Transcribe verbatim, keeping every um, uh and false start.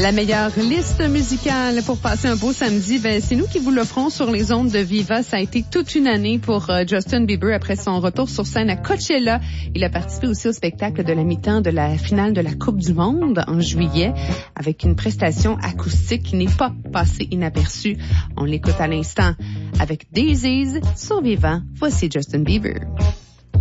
La meilleure liste musicale pour passer un beau samedi, ben c'est nous qui vous l'offrons sur les ondes de Viva. Ça a été toute une année pour euh, Justin Bieber après son retour sur scène à Coachella. Il a participé aussi au spectacle de la mi-temps de la finale de la Coupe du Monde en juillet avec une prestation acoustique qui n'est pas passée inaperçue. On l'écoute à l'instant avec Daisies sur Viva. Voici Justin Bieber.